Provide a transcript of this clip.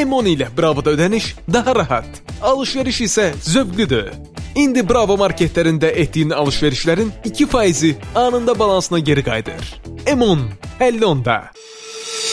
M10 ilə Bravo'da ödəniş daha rahat, alışveriş isə zövqlüdür. İndi Bravo marketlərində etdiyin alışverişlərin 2%-i anında balansına geri qayıdır. M10, 50 onda.